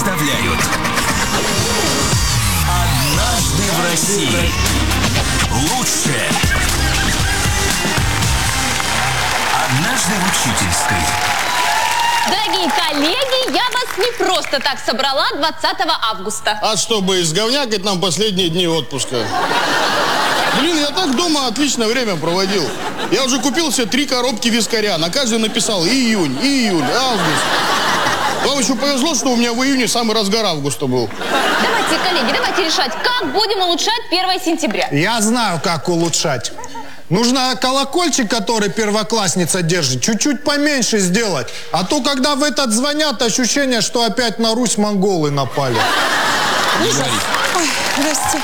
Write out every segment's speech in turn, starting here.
представляют «Однажды в России». Лучшее. Однажды в учительской. Дорогие коллеги, я вас не просто так собрала 20 августа. А чтобы изговнякать нам последние дни отпуска. Блин, я так дома отличное время проводил. Я уже купил себе 3 коробки вискаря. На каждой написал июнь, июль, август. Вам еще повезло, что у меня в июне самый разгар августа был. Давайте, коллеги, давайте решать, как будем улучшать 1 сентября. Я знаю, как улучшать. Нужно колокольчик, который первоклассница держит, чуть-чуть поменьше сделать. А то, когда в этот звонят, ощущение, что опять на Русь монголы напали. Ужас. Ой, здрасте.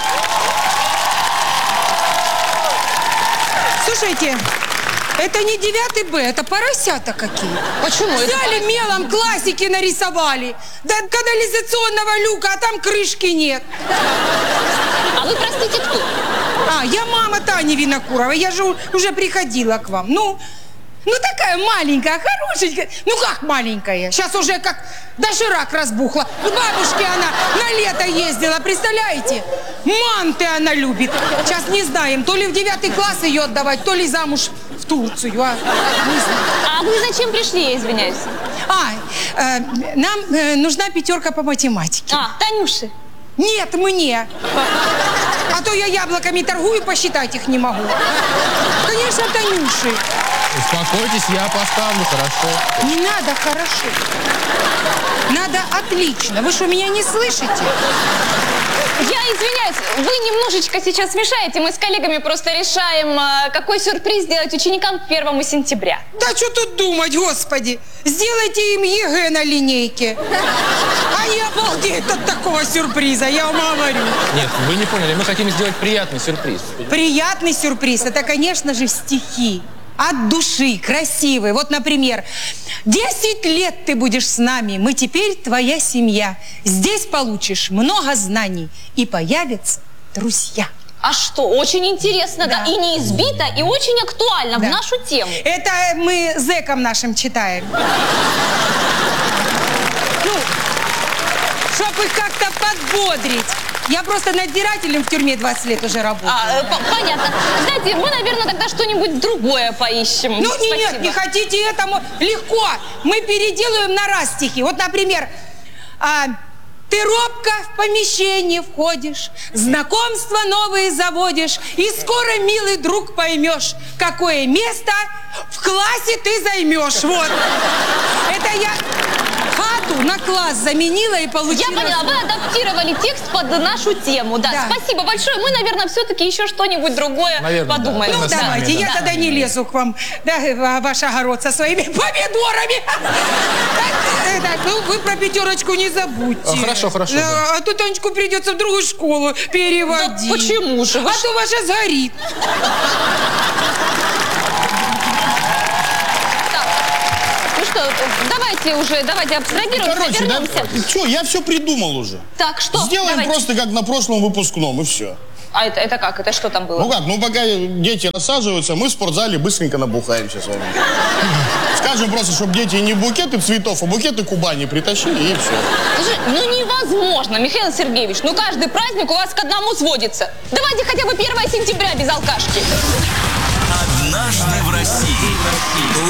Слушайте, это не 9 Б, это поросята какие. Почему? Взяли мелом, классики нарисовали. До канализационного люка, а там крышки нет. А вы, простите, кто? Я мама Тани Винокуровой, я же уже приходила к вам. Ну такая маленькая, хорошенькая. Ну как маленькая? Сейчас уже как доширак разбухла. К бабушке она на лето ездила, представляете? Манты она любит. Сейчас не знаем, то ли в 9 класс ее отдавать, то ли замуж в Турцию. Не знаю. А вы зачем пришли, я извиняюсь? Нам нужна 5 по математике. Танюши. Нет, мне. А то я яблоками торгую, посчитать их не могу. Конечно, Танюши. Успокойтесь, я поставлю, хорошо. Не надо хорошо. Надо отлично. Вы что, меня не слышите? Я извиняюсь, вы немножечко сейчас мешаете. Мы с коллегами просто решаем, какой сюрприз сделать ученикам 1 сентября. Да что тут думать, господи. Сделайте им ЕГЭ на линейке. Они обалдеют от такого сюрприза, я вам говорю. Нет, вы не поняли, мы хотим сделать приятный сюрприз. Приятный сюрприз, это, конечно же, стихи. От души, красивые. Вот, например, 10 лет ты будешь с нами, мы теперь твоя семья. Здесь получишь много знаний и появятся друзья. А что, очень интересно, да, и не избито, и очень актуально в нашу тему. Это мы зэкам нашим читаем. Ну, чтобы их как-то подбодрить. Я просто надзирателем в тюрьме 20 лет уже работаю. Понятно. Знаете, мы, наверное, тогда что-нибудь другое поищем. Ну, нет, не хотите этому. Легко. Мы переделаем на раз стихи. Вот, например, ты робко в помещение входишь, знакомства новые заводишь, и скоро, милый друг, поймешь, какое место в классе ты займешь. Вот. Это я хату на класс заменила и получила... Я поняла, вы адаптировали текст под нашу тему. Да. Спасибо большое. Мы, наверное, все-таки еще что-нибудь другое подумаем. Ну, давайте, я тогда не лезу к вам, в ваш огород со своими помидорами. Так, ну, вы про 5 не забудьте. Хорошо. А то Танечку придется в другую школу переводить. Да почему же? А то ваша сгорит. Ну что, давайте абстрагируемся, Короче, вернемся. что, я все придумал уже. Так, что? Сделаем просто как на прошлом выпускном, и все. А это как? Это что там было? Ну как, пока дети рассаживаются, мы в спортзале быстренько набухаемся с вами. Скажем просто, чтобы дети не букеты цветов, а букеты Кубани притащили, и все. Слушай, невозможно, Михаил Сергеевич. Каждый праздник у вас к одному сводится. Давайте хотя бы 1 сентября без алкашки. «Однажды в России».